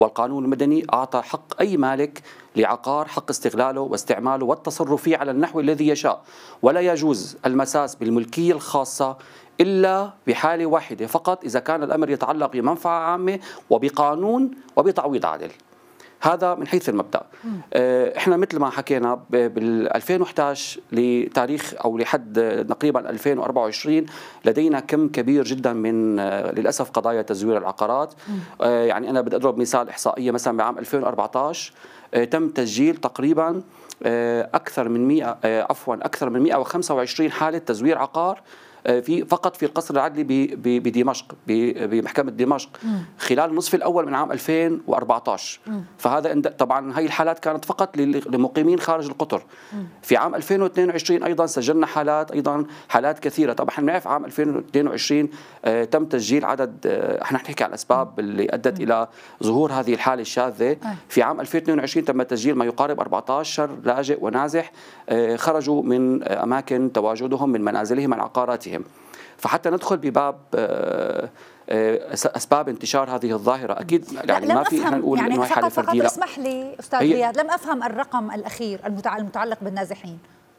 والقانون المدني أعطى حق أي مالك لعقار حق استغلاله واستعماله والتصرف فيه على النحو الذي يشاء، ولا يجوز المساس بالملكية الخاصة إلا بحالة واحدة فقط، إذا كان الأمر يتعلق بمنفعة عامة وبقانون وبتعويض عادل. هذا من حيث المبدأ. احنا مثل ما حكينا بال 2011 لتاريخ او لحد تقريبا 2024 لدينا كم كبير جدا من للاسف قضايا تزوير العقارات. يعني انا بدي اضرب مثال احصائيه، مثلا بعام 2014 تم تسجيل تقريبا اكثر من 125 حاله تزوير عقار فقط في القصر العدلي بدمشق، بمحكمة دمشق خلال النصف الأول من عام 2014. فهذا طبعا هي الحالات كانت فقط لمقيمين خارج القطر. في عام 2022 أيضا سجلنا حالات كثيرة. طبعا احنا بنعرف عام 2022 تم تسجيل عدد، احنا نحكي عن الأسباب اللي أدت إلى ظهور هذه الحالة الشاذة. في عام 2022 تم تسجيل ما يقارب 14 لاجئ ونازح خرجوا من أماكن تواجدهم من منازلهم عن عقاراتهم. فحتى ندخل بباب أسباب انتشار هذه الظاهرة، أكيد يعني ما في إحنا نقول إنه هي حالة فردية. فقط اسمح لي أستاذ غياد، لم أفهم الرقم الأخير المتعلق بالنازحين.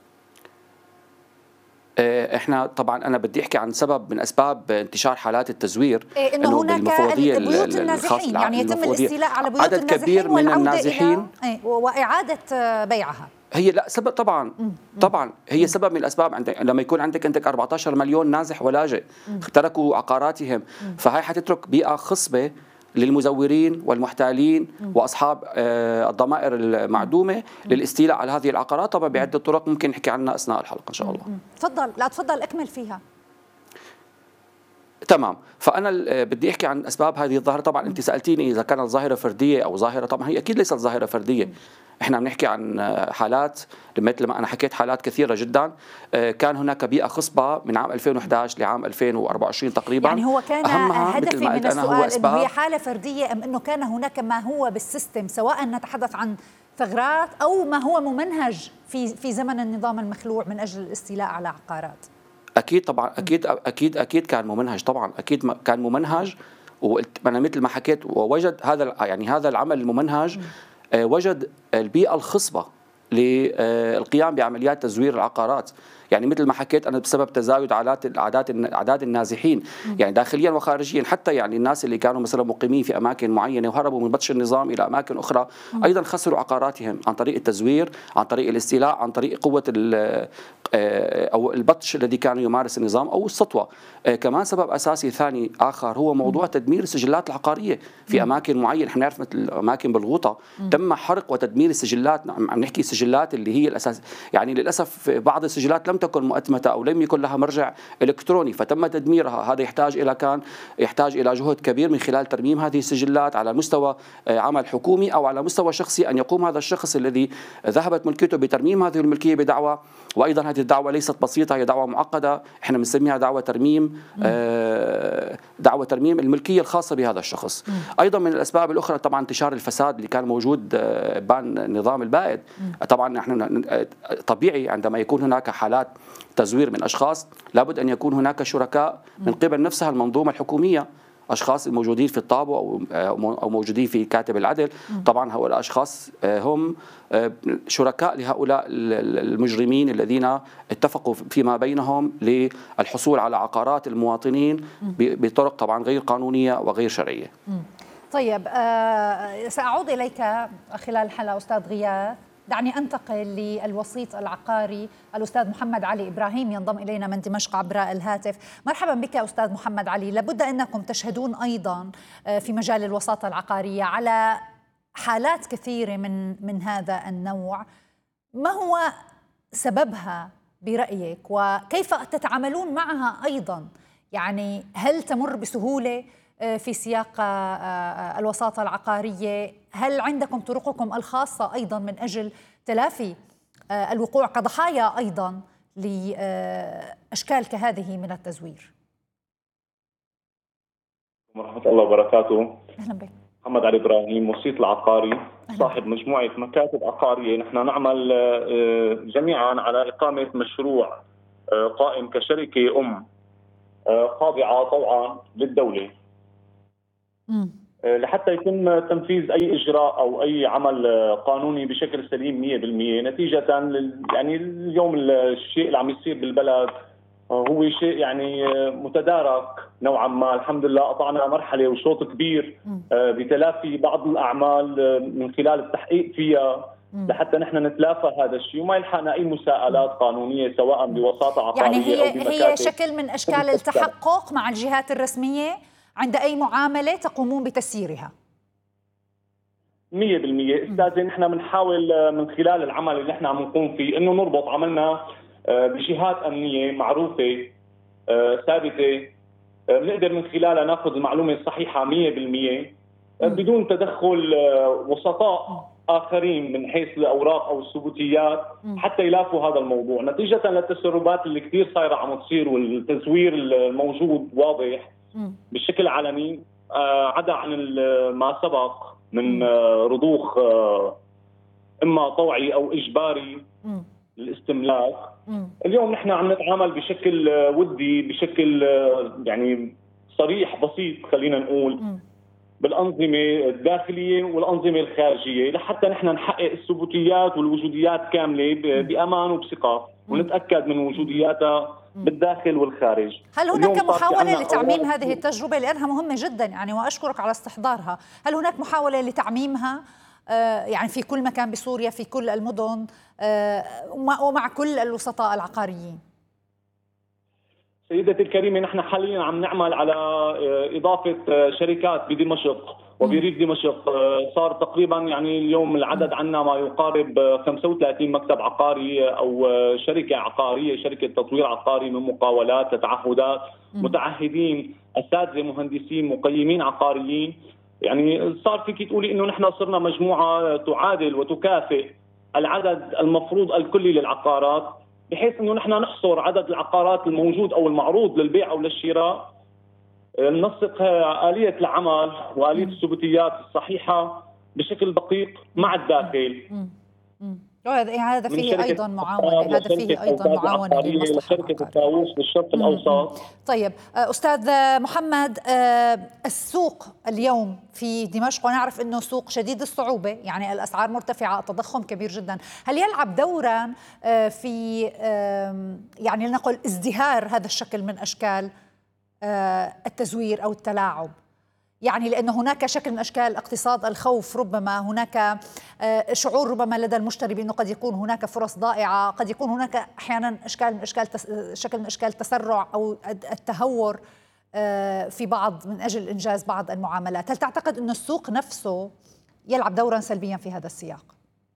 احنا طبعا انا بدي احكي عن سبب من اسباب انتشار حالات التزوير، انه هناك بيوت النازحين، يعني يتم الاستيلاء على بيوت عدد النازحين كبير من النازحين واعاده بيعها. هي لا سبب طبعا هي سبب من الاسباب. لما يكون عندك 14 مليون نازح ولاجئ تركوا عقاراتهم، فهي حتترك بيئه خصبه للمزورين والمحتالين واصحاب الضمائر المعدومه للاستيلاء على هذه العقارات، طبعا بعده طرق ممكن نحكي عنها اثناء الحلقه ان شاء الله. تفضل اكمل فيها. تمام. فأنا بدي أحكي عن أسباب هذه الظاهرة. طبعا أنت سألتيني إذا كانت ظاهرة فردية أو ظاهرة، طبعا هي أكيد ليست ظاهرة فردية. إحنا بنحكي عن حالات، مثل ما أنا حكيت حالات كثيرة جدا. كان هناك بيئة خصبة من عام 2011 لعام 2024 تقريبا. يعني هو كان هدفي من السؤال إنه هي حالة فردية أم أنه كان هناك ما هو بالسيستم، سواء نتحدث عن ثغرات أو ما هو ممنهج في زمن النظام المخلوع من أجل الاستيلاء على عقارات؟ أكيد طبعا، أكيد كان ممنهج، طبعا أكيد كان ممنهج. وأنا مثل ما حكيت ووجد هذا العمل الممنهج وجد البيئة الخصبة للقيام بعمليات تزوير العقارات. يعني مثل ما حكيت أنا بسبب تزايد أعداد النازحين، يعني داخليا وخارجيا. حتى يعني الناس اللي كانوا مثلا مقيمين في أماكن معينة وهربوا من بطش النظام إلى أماكن أخرى أيضا خسروا عقاراتهم عن طريق التزوير، عن طريق الاستيلاء، عن طريق قوة أو البطش الذي كان يمارس النظام أو السطوة. كمان سبب أساسي ثاني آخر هو موضوع تدمير السجلات العقارية في أماكن معينة. احنا نعرف مثل أماكن بالغوطة تم حرق وتدمير السجلات. عم نحكي السجلات اللي هي الأساس، يعني للأسف بعض السجلات لم تكن مؤتمتة أو لم يكن لها مرجع إلكتروني فتم تدميرها. هذا يحتاج إلى جهد كبير من خلال ترميم هذه السجلات على مستوى عمل حكومي أو على مستوى شخصي، أن يقوم هذا الشخص الذي ذهبت ملكيته بترميم هذه الملكية بدعوى. وأيضا هذه الدعوة ليست بسيطة، هي دعوة معقدة، احنا بنسميها دعوة ترميم الملكية الخاصة بهذا الشخص. أيضا من الأسباب الأخرى طبعا انتشار الفساد اللي كان موجود بان النظام البائد. طبعا نحن طبيعي عندما يكون هناك حالات تزوير من أشخاص لابد أن يكون هناك شركاء من قبل نفسها المنظومة الحكومية، أشخاص موجودين في الطابو أو موجودين في كاتب العدل. طبعا هؤلاء الأشخاص هم شركاء لهؤلاء المجرمين الذين اتفقوا فيما بينهم للحصول على عقارات المواطنين بطرق طبعا غير قانونية وغير شرعية. طيب سأعود إليك خلال الحلقة أستاذ غياث. دعني أنتقل للوسيط العقاري الأستاذ محمد علي إبراهيم، ينضم إلينا من دمشق عبر الهاتف. مرحبا بك أستاذ محمد علي. لابد أنكم تشهدون أيضا في مجال الوساطة العقارية على حالات كثيرة من هذا النوع. ما هو سببها برأيك وكيف تتعاملون معها أيضا؟ يعني هل تمر بسهولة في سياق الوساطة العقارية؟ هل عندكم طرقكم الخاصة أيضا من أجل تلافي الوقوع كضحايا أيضا لأشكال كهذه من التزوير؟ ورحمة الله وبركاته. أهلا بك. محمد علي إبراهيم، وسيط العقاري، صاحب مجموعة مكاتب عقارية. نحن نعمل جميعا على إقامة مشروع قائم كشركة خاضعة طوعا للدولة. لحتى يتم تنفيذ اي اجراء او اي عمل قانوني بشكل سليم 100%، نتيجه يعني اليوم الشيء اللي عم يصير بالبلد هو شيء يعني متدارك نوعا ما. الحمد لله قطعنا مرحله وشوط كبير بتلافي بعض الاعمال من خلال التحقيق فيها لحتى نحن نتلافى هذا الشيء وما يلحقنا اي مساءلات قانونيه سواء بوساطه عقاريه يعني او بمكاتب. هي شكل من اشكال التحقق مع الجهات الرسميه عند اي معامله تقومون بتسييرها. 100% استاذي، نحن بنحاول من خلال العمل اللي نحن عم نقوم فيه انه نربط عملنا بجهات امنيه معروفه ثابته، بنقدر من خلالها ناخذ المعلومه الصحيحه 100% بدون تدخل وسطاء اخرين من حيث الاوراق او الثبوتيات حتى يلافوا هذا الموضوع، نتيجه للتسربات اللي كثير صايره عم تصير والتزوير الموجود واضح بشكل علني، عدا عن ما سبق من رضوخ اما طوعي او اجباري للاستملاك. اليوم نحن عم نتعامل بشكل ودي، بشكل يعني صريح بسيط خلينا نقول بالأنظمة الداخلية والأنظمة الخارجية لحتى نحن نحقق الثبوتيات والوجوديات كاملة بأمان وبثقة ونتأكد من وجودياتها بالداخل والخارج. هل هناك محاولة لتعميم هذه التجربة لأنها مهمة جدا يعني وأشكرك على استحضارها؟ هل هناك محاولة لتعميمها يعني في كل مكان بسوريا في كل المدن ومع كل الوسطاء العقاريين؟ سيدتي الكريمة، نحن حاليا عم نعمل على إضافة شركات بدمشق وبريف دمشق. صار تقريبا يعني اليوم العدد عنا ما يقارب 35 مكتب عقاري أو شركة عقارية، شركة تطوير عقاري من مقاولات لتعهدات، متعهدين، أساتذة، مهندسين، مقيمين عقاريين. يعني صار فيك تقولي إنه نحن صرنا مجموعة تعادل وتكافئ العدد المفروض الكلي للعقارات، بحيث انه نحن نحصر عدد العقارات الموجود او المعروض للبيع او للشراء، ننسق آلية العمل وآلية الثبوتيات الصحيحة بشكل دقيق مع الداخل. هذا فيه ايضا معاونه، هذا فيه ايضا معاونه للمصلحه شركه الطاووس للشرق الاوسط. طيب استاذ محمد، السوق اليوم في دمشق ونعرف انه سوق شديد الصعوبه، يعني الاسعار مرتفعه، التضخم كبير جدا، هل يلعب دورا في يعني لنقل ازدهار هذا الشكل من اشكال التزوير او التلاعب؟ يعني لأن هناك شكل من أشكال اقتصاد الخوف، ربما هناك شعور ربما لدى المشتري بأنه قد يكون هناك فرص ضائعة، قد يكون هناك أحيانا شكل من أشكال التسرع أو التهور في بعض من أجل إنجاز بعض المعاملات. هل تعتقد أن السوق نفسه يلعب دورا سلبيا في هذا السياق؟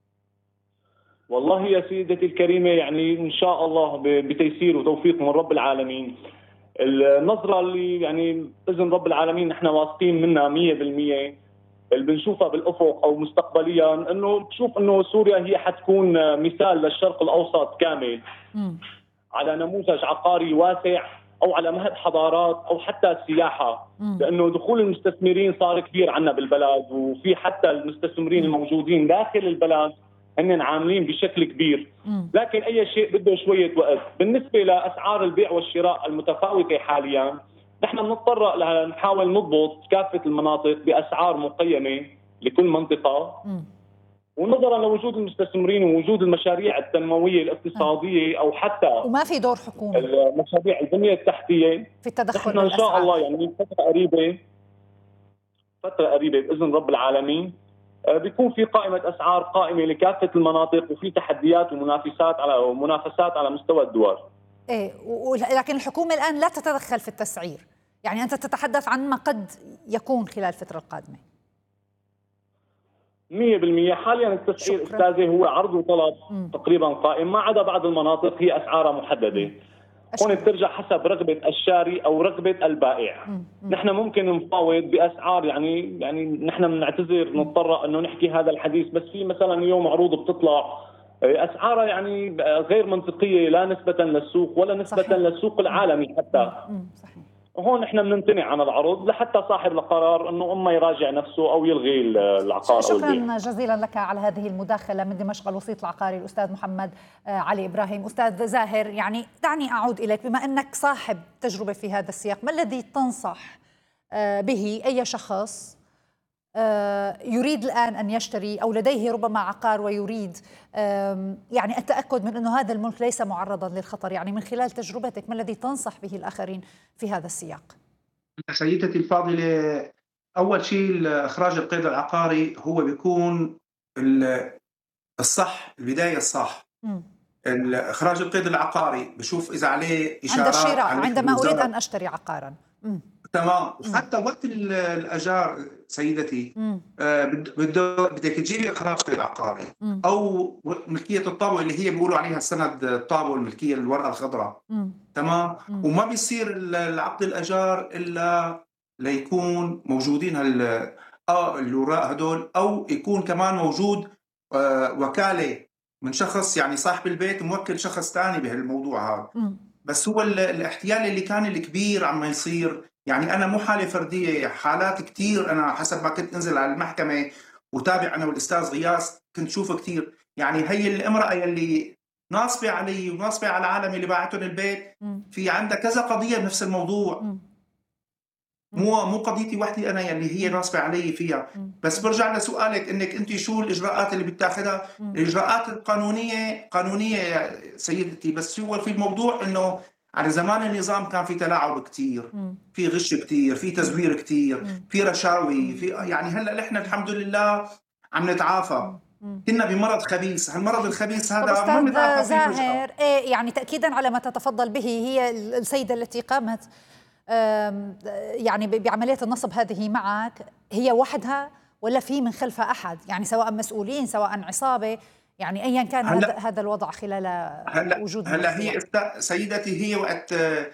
والله يا سيدتي الكريمة، يعني إن شاء الله بتيسير وتوفيق من رب العالمين، النظرة اللي يعني بإذن رب العالمين نحن واثقين منها 100% اللي بنشوفها بالأفق أو مستقبليا، إنه بشوف إنه سوريا هي حتكون مثال للشرق الأوسط كامل على نموذج عقاري واسع أو على مهد حضارات أو حتى السياحة، لأنه دخول المستثمرين صار كبير عنا بالبلد، وفي حتى المستثمرين الموجودين داخل البلد هن عاملين بشكل كبير. لكن أي شيء بده شوية وقت. بالنسبة لأسعار البيع والشراء المتفاوتة حاليا، نحن بنضطر نحاول نضبط كافة المناطق بأسعار مقيمة لكل منطقة، ونظرا لوجود المستثمرين ووجود المشاريع التنموية الاقتصادية أو حتى وما في دور حكومي مشاريع البنية التحتية في التدخل نحن إن شاء الله يعني فترة قريبة بإذن رب العالمين بيكون في قائمة أسعار قائمة لكافة المناطق، وفي تحديات ومنافسات على مستوى الدول. إيه، لكن الحكومة الآن لا تتدخل في التسعير، يعني أنت تتحدث عن ما قد يكون خلال الفترة القادمة. 100% حاليا التسعير أستاذي هو عرض وطلب تقريبا قائم، ما عدا بعض المناطق هي أسعارها محددة. هون بترجع حسب رغبة الشاري أو رغبة البائع. نحن ممكن نفاوض بأسعار يعني نحن بنعتذر نضطر إنه نحكي هذا الحديث، بس في مثلا اليوم عروض بتطلع أسعارها يعني غير منطقية، لا نسبة للسوق ولا نسبة صحيح. للسوق العالمي حتى. صحيح. هون احنا بنمتنع عن العرض لحتى صاحب القرار انه اما يراجع نفسه او يلغي العقار. شكرا جزيلا لك على هذه المداخله من دمشق، الوسيط العقاري الاستاذ محمد علي ابراهيم. استاذ زاهر، يعني دعني اعود اليك، بما انك صاحب تجربه في هذا السياق، ما الذي تنصح به اي شخص يريد الآن أن يشتري أو لديه ربما عقار ويريد يعني التأكد من أنه هذا الملك ليس معرضا للخطر، يعني من خلال تجربتك ما الذي تنصح به الآخرين في هذا السياق؟ سيدتي الفاضلة، أول شيء إخراج القيد العقاري هو بيكون الصح، البداية الصح. إخراج القيد العقاري بشوف إذا عليه إشارات عند الشراء، عندما أريد أن أشتري عقارا. تمام. وحتى وقت الأجار سيدتي بدك تجيبي إخراج قيد عقاري أو ملكية الطابو اللي هي بيقولوا عليها السند الطابو، الملكية الورقة الخضراء. تمام. وما بيصير العقد الأجار إلا ليكون موجودين الوراق هدول، أو يكون كمان موجود وكالة من شخص يعني صاحب البيت موكل شخص ثاني بهالموضوع هذا. بس هو الاحتيال اللي كان الكبير عم يصير، يعني أنا مو حالة فردية، حالات كتير أنا حسب ما كنت أنزل على المحكمة وتابع أنا والأستاذ غياث كنت شوف كتير. يعني هي الامرأة يلي ناصبة علي وناصبة على العالم اللي باعتهم البيت، في عندها كذا قضية بنفس الموضوع. مو قضيتي وحدي أنا يلي هي ناصبة علي فيها. بس برجع لسؤالك إنك أنت شو الإجراءات اللي بتاخذها. الإجراءات القانونية قانونية يا سيدتي، بس هو في الموضوع إنه على زمان النظام كان في تلاعب كتير، في غش كتير، في تزوير كتير، في رشاوي، في يعني هلا نحن الحمد لله عم نتعافى. كنا بمرض خبيث، هالمرض الخبيث هذا ما بنتعافى فيه. زاهر يعني تأكيدا على ما تتفضل به، هي السيدة التي قامت يعني بعملية النصب هذه معك هي وحدها ولا في من خلفها أحد؟ يعني سواء مسؤولين سواء عصابة، يعني أيا كان هذا الوضع خلال وجود هلا هي سيدتي هي وقت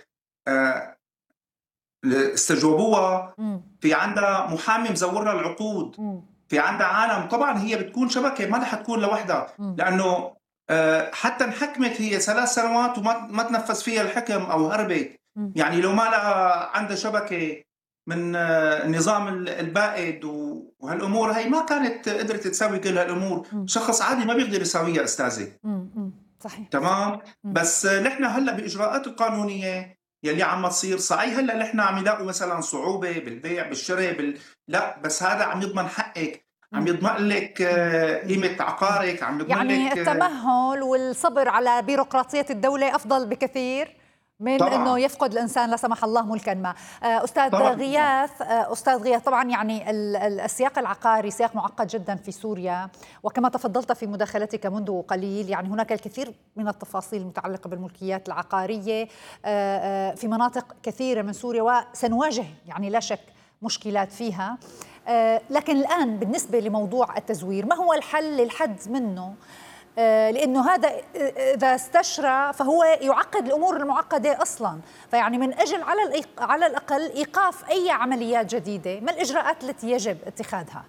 استجوبوها في عندها محامي مزورها العقود، في عندها عالم. طبعا هي بتكون شبكة، ما رح تكون لوحدها، لأنه حتى انحكمت هي 3 سنوات وما تنفذ فيها الحكم أو هربت. يعني لو ما لها عندها شبكة من النظام البائد وهالأمور هي ما كانت قدرت تسوي كل هالأمور. شخص عادي ما بيقدر يسويها أستاذي. صحيح. تمام. بس نحن هلأ بإجراءات القانونية يلي عم تصير صحيح، هلأ نحن عم نلاقوا مثلا صعوبة بالبيع بالشراء لا، بس هذا عم يضمن حقك، عم يضمن لك قيمة عقارك، عم يضمن يعني لك التمهل والصبر على بيروقراطية الدولة أفضل بكثير من طبعاً أنه يفقد الإنسان لا سمح الله ملكا ما. أستاذ غياث، طبعا يعني السياق العقاري سياق معقد جدا في سوريا، وكما تفضلت في مداخلتك منذ قليل يعني هناك الكثير من التفاصيل المتعلقة بالملكيات العقارية في مناطق كثيرة من سوريا، وسنواجه يعني لا شك مشكلات فيها. لكن الآن بالنسبة لموضوع التزوير، ما هو الحل للحد منه؟ لأنه هذا إذا استشرى فهو يعقد الأمور المعقدة أصلا. فيعني من أجل على الأقل إيقاف أي عمليات جديدة، ما الإجراءات التي يجب اتخاذها؟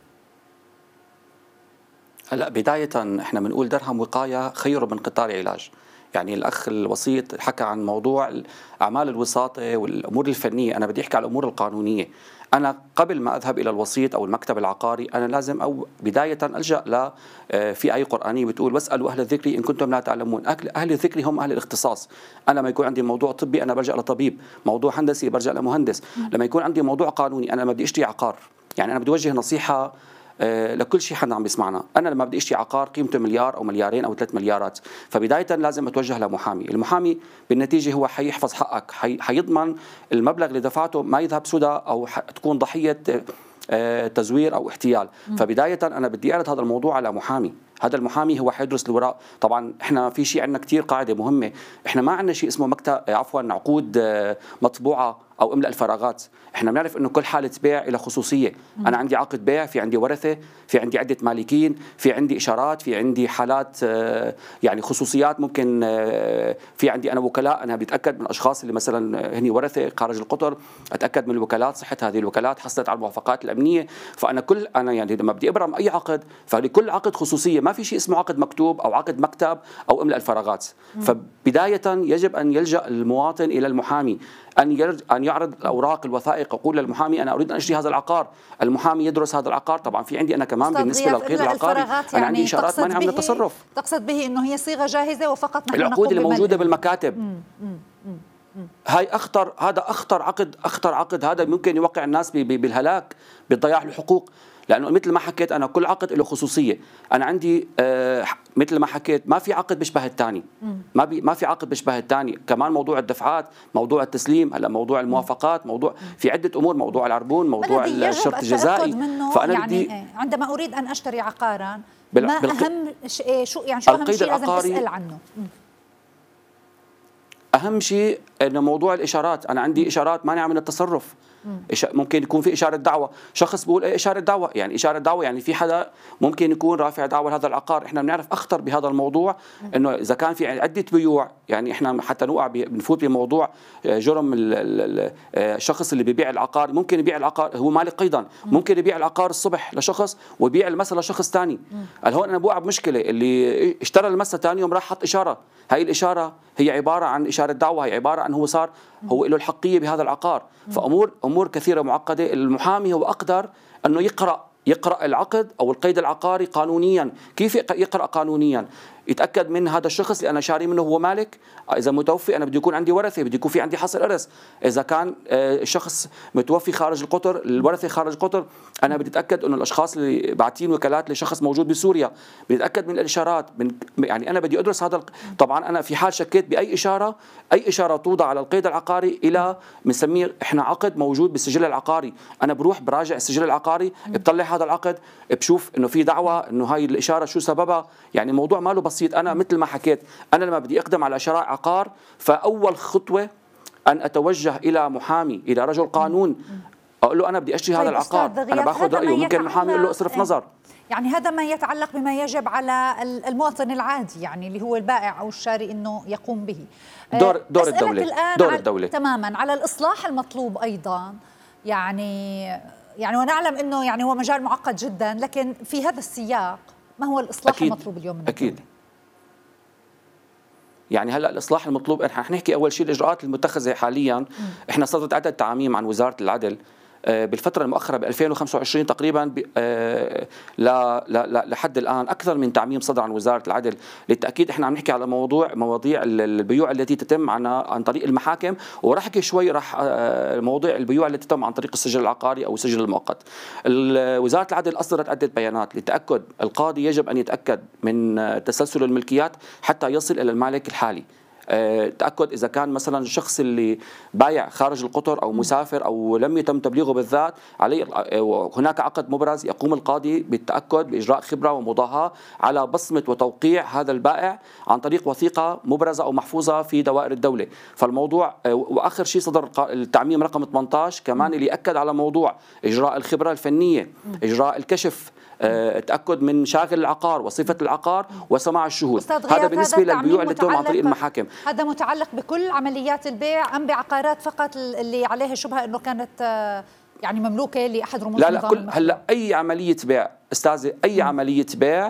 هلا بداية احنا بنقول درهم وقاية خير من قطار علاج. يعني الأخ الوسيط حكى عن موضوع أعمال الوساطة والأمور الفنية، أنا بدي أحكي على الأمور القانونية. أنا قبل ما أذهب إلى الوسيط أو المكتب العقاري أنا لازم أو بداية ألجأ في آية قرآنية بتقول واسألوا أهل الذكر إن كنتم لا تعلمون. أهل الذكر هم أهل الاختصاص. أنا لما يكون عندي موضوع طبي أنا برجع لطبيب، موضوع هندسي برجع لمهندس، لما يكون عندي موضوع قانوني أنا ما بدي أشتري عقار. يعني أنا بدي أوجه نصيحة لكل شيء حدا عم بيسمعنا. أنا لما بدي أشتري عقار قيمته مليار أو مليارين أو 3 مليارات، فبداية لازم أتوجه لمحامي. المحامي بالنتيجة هو حيحفظ حقك، حيضمن المبلغ اللي دفعته ما يذهب سدى أو تكون ضحية تزوير أو احتيال. فبداية أنا بدي أعرض هذا الموضوع على محامي. هذا المحامي هو حيدرس الوراق. طبعا احنا في شيء عندنا كثير قاعده مهمه، احنا ما عندنا شيء اسمه عقود مطبوعه او املاء الفراغات. احنا بنعرف انه كل حاله بيع لها خصوصيه. انا عندي عقد بيع، في عندي ورثه، في عندي عده مالكين، في عندي اشارات، في عندي حالات يعني خصوصيات. ممكن في عندي انا وكلاء، انا بتاكد من الاشخاص اللي مثلا هني ورثه خارج القطر، اتاكد من الوكالات صحه هذه الوكالات، حصلت على الموافقات الامنيه. انا يعني لما بدي ابرم اي عقد فلكل عقد خصوصيه، ما في شيء اسمه عقد مكتوب او عقد مكتب او املاء الفراغات. فبدايه يجب ان يلجا المواطن الى المحامي، ان يعرض الاوراق الوثائق، يقول للمحامي انا اريد ان اشتري هذا العقار. المحامي يدرس هذا العقار. طبعا في عندي انا كمان بالنسبه للقيد العقاري انا عندي اشارات مانعه من التصرف. تقصد به انه هي صيغه جاهزه وفقط نحن العقود اللي موجوده بالمكاتب هاي هذا اخطر عقد، هذا ممكن يوقع الناس بالهلاك، بضياع الحقوق. لانه مثل ما حكيت انا كل عقد له خصوصيه. انا عندي مثل ما حكيت ما في عقد بيشبه الثاني، ما في عقد بيشبه الثاني. كمان موضوع الدفعات، موضوع التسليم، هلا موضوع الموافقات، موضوع في عده امور، موضوع العربون، موضوع الشرط الجزائي. فانا يعني عندما اريد ان اشتري عقارا ما اهم شو يعني شو اهم شيء لازم اسال عنه؟ اهم شيء انه موضوع الاشارات. انا عندي اشارات مانعه من التصرف. ممكن يكون في اشاره دعوه، شخص بيقول ايه اشاره دعوه، يعني اشاره دعوه يعني في حدا ممكن يكون رافع دعوه لهذا العقار. احنا بنعرف اخطر بهذا الموضوع انه اذا كان في عده بيوع، يعني احنا حتى نوقع بنفوت بموضوع جرم الشخص اللي بيبيع العقار. ممكن يبيع العقار هو مالك قيدا، ممكن يبيع العقار الصبح لشخص ويبيع المسا لشخص ثاني. هون انا بوقع بمشكله، اللي اشترى المسا ثاني يوم راح حط اشاره، هاي الاشاره هي عباره عن اشاره دعوه، هي عباره عن هو له الحقيه بهذا العقار. فامور كثيره معقده. المحامي هو اقدر انه يقرا العقد او القيد العقاري قانونيا. كيف يقرا قانونيا؟ يتاكد من هذا الشخص اللي انا شاري منه هو مالك. اذا متوفي انا بده يكون عندي ورثه، بده يكون في عندي حصل ارث. اذا كان الشخص متوفي خارج القطر، الورثه خارج القطر، انا بدي اتاكد انه الاشخاص اللي باعتين وكالات لشخص موجود بسوريا، بدي اتاكد من الاشارات. يعني انا بدي ادرس هذا. طبعا انا في حال شكيت باي اشاره، اي اشاره توضع على القيد العقاري الى بنسميه احنا عقد موجود بالسجل العقاري، انا بروح براجع السجل العقاري، بطلع هذا العقد، بشوف انه في دعوه، انه هاي الاشاره شو سببها. يعني الموضوع ماله بسيط. انا مثل ما حكيت، انا لما بدي اقدم على شراء عقار فاول خطوه ان اتوجه الى محامي، الى رجل قانون، اقول له انا بدي اشتري هذا العقار، انا باخذ رايه. ممكن المحامي يقول له اصرف نظر. يعني هذا ما يتعلق بما يجب على المواطن العادي، يعني اللي هو البائع او الشاري انه يقوم به. دور الدوله تماما. على الاصلاح المطلوب ايضا، يعني ونعلم انه يعني هو مجال معقد جدا، لكن في هذا السياق ما هو الاصلاح المطلوب اليوم من اكيد الدولة؟ يعني هلا الاصلاح المطلوب، احنا حنحكي اول شيء الاجراءات المتخذه حاليا. احنا صدرت عدد تعاميم عن وزاره العدل بالفتره المؤخره ب 2025 تقريبا، لحد الان اكثر من تعميم صدر عن وزاره العدل. للتاكيد احنا عم نحكي على مواضيع البيوع التي تتم عن طريق المحاكم، وراح احكي شوي مواضيع البيوع التي تتم عن طريق السجل العقاري او السجل المؤقت. وزاره العدل اصدرت عده بيانات لتاكد القاضي يجب ان يتاكد من تسلسل الملكيات حتى يصل الى المالك الحالي. تأكد إذا كان مثلا الشخص اللي بايع خارج القطر أو مسافر أو لم يتم تبليغه بالذات عليه، هناك عقد مبرز، يقوم القاضي بالتأكد بإجراء خبرة ومضاهاة على بصمة وتوقيع هذا البائع عن طريق وثيقة مبرزة أو محفوظة في دوائر الدولة. فالموضوع، وآخر شيء صدر التعميم رقم 18 كمان اللي يأكد على موضوع إجراء الخبرة الفنية، إجراء الكشف، تأكد من شاغل العقار وصفة العقار وسماع الشهود. هذا بالنسبة للبيوع اللي تتم عن طريق المحاكم. هذا متعلق بكل عمليات البيع أم بعقارات فقط اللي عليها شبهة أنه كانت يعني مملوكة لأحد رموز لا كل هلا أي عملية بيع أستاذة، أي عملية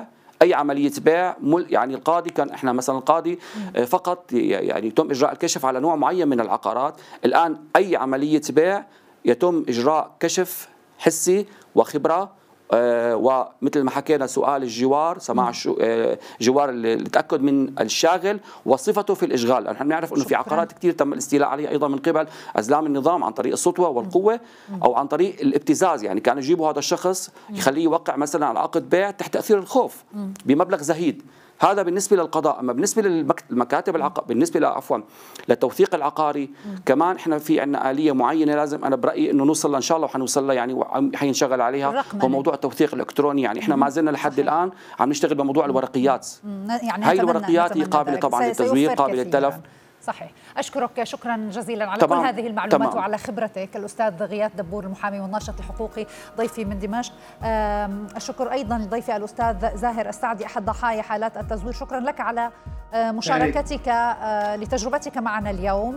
بيع يعني القاضي كان، احنا مثلا القاضي فقط يعني يتم إجراء الكشف على نوع معين من العقارات. الآن أي عملية بيع يتم إجراء كشف حسي وخبرة، ومثل ما حكينا سؤال الجوار، سماع الجوار اللي تأكد من الشاغل وصفته في الإشغال. نحن نعرف أنه في عقارات كثير تم الاستيلاء عليها أيضا من قبل أزلام النظام عن طريق السطوة والقوة أو عن طريق الابتزاز. يعني كانوا يجيبوا هذا الشخص يخليه يوقع مثلا على عقد بيع تحت تأثير الخوف بمبلغ زهيد. هذا بالنسبة للقضاء. أما بالنسبة للمكاتب بالنسبة للتوثيق العقاري كمان احنا في عندنا آلية معينة لازم أنا برأيي إنه نوصل لها إن شاء الله، وحنوصل لها يعني حينشغل عليها، هو موضوع التوثيق الإلكتروني. يعني احنا ما زلنا لحد الآن عم نشتغل بموضوع الورقيات. يعني هاي الورقيات هي قابلة طبعا للتزوير، قابلة للتلف. صحيح. أشكرك شكرا جزيلا على كل هذه المعلومات وعلى خبرتك. الأستاذ غياث دبور المحامي والناشط الحقوقي ضيفي من دمشق. الشكر أيضا لضيفي الأستاذ زاهر السعدي أحد ضحايا حالات التزوير. شكرا لك على مشاركتك لتجربتك معنا اليوم.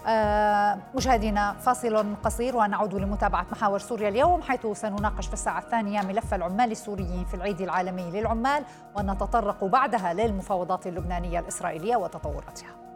مشاهدينا فاصل قصير ونعود لمتابعة محاور سوريا اليوم، حيث سنناقش في الساعة الثانية ملف العمال السوريين في العيد العالمي للعمال، ونتطرق بعدها للمفاوضات اللبنانية الإسرائيلية وتطوراتها.